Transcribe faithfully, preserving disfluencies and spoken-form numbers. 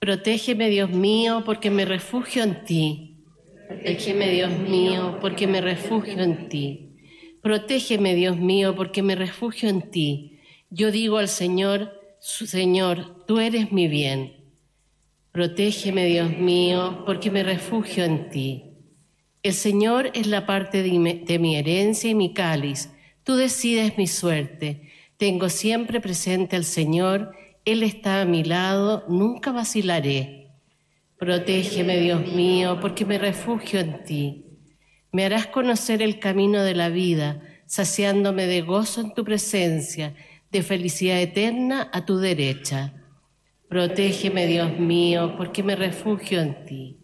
Protégeme, Dios mío, porque me refugio en ti. Protégeme, Dios mío, porque me refugio en ti. Protégeme, Dios mío, porque me refugio en ti. Yo digo al Señor, Señor, tú eres mi bien. Protégeme, Dios mío, porque me refugio en ti. El Señor es la parte de mi, de mi herencia y mi cáliz. Tú decides mi suerte. Tengo siempre presente al Señor. Él está a mi lado, nunca vacilaré. Protégeme, Dios mío, porque me refugio en ti. Me harás conocer el camino de la vida, saciándome de gozo en tu presencia, de felicidad eterna a tu derecha. Protégeme, Dios mío, porque me refugio en ti.